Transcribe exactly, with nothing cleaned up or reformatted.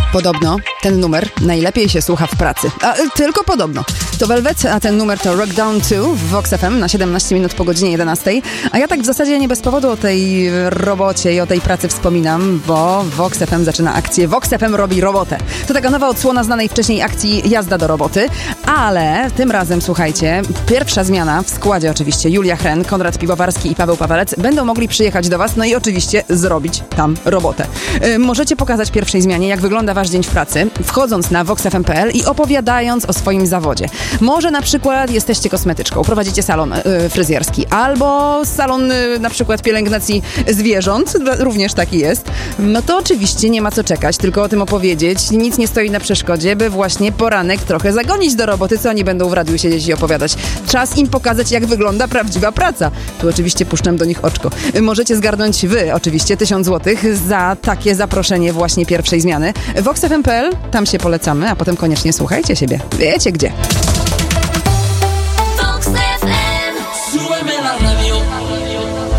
Podobno ten numer najlepiej się słucha w pracy. A, tylko podobno. To Velvet, a ten numer to Rock Down dwa w Vox F M na siedemnaście minut po godzinie jedenastej. A ja tak w zasadzie nie bez powodu o tej robocie i o tej pracy wspominam, bo Vox F M zaczyna akcję Vox F M robi robotę. To taka nowa odsłona znanej wcześniej akcji Jazda do roboty, ale tym razem, słuchajcie, pierwsza zmiana w składzie oczywiście. Julia Hren, Konrad Piwowarski i Paweł Pawelec będą mogli przyjechać do Was, no i oczywiście zrobić tam robotę. Yy, możecie pokazać pierwszej zmianie, jak wygląda Wasz dzień w pracy, wchodząc na vox f m kropka p l i opowiadając o swoim zawodzie. Może na przykład jesteście kosmetyczką, prowadzicie salon yy, fryzjerski, albo salon yy, na przykład pielęgnacji zwierząt, również taki jest. No to oczywiście nie ma co czekać, tylko o tym opowiedzieć. Nic nie stoi na przeszkodzie, by właśnie poranek trochę zagonić do roboty, co oni będą w radiu siedzieć i opowiadać. Czas im pokazać, jak wygląda prawdziwa praca. Tu oczywiście puszczam do nich oczko. Możecie zgarnąć wy oczywiście tysiąc złotych za takie zaproszenie właśnie pierwszej zmiany. vox f m kropka p l, tam się polecamy, a potem koniecznie słuchajcie siebie. Wiecie gdzie.